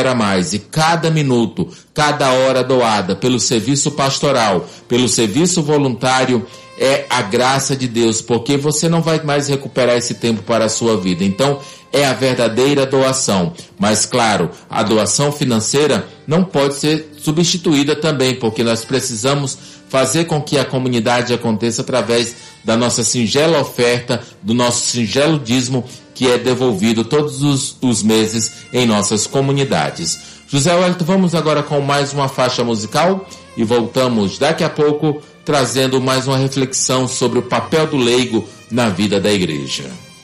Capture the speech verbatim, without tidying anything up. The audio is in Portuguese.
recupera mais. E cada minuto, cada hora doada pelo serviço pastoral, pelo serviço voluntário, é a graça de Deus, porque você não vai mais recuperar esse tempo para a sua vida. Então, é a verdadeira doação. Mas, claro, a doação financeira não pode ser substituída também, porque nós precisamos fazer com que a comunidade aconteça através da nossa singela oferta, do nosso singelo dízimo, que é devolvido todos os, os meses em nossas comunidades. José Wellington, vamos agora com mais uma faixa musical e voltamos daqui a pouco trazendo mais uma reflexão sobre o papel do leigo na vida da igreja.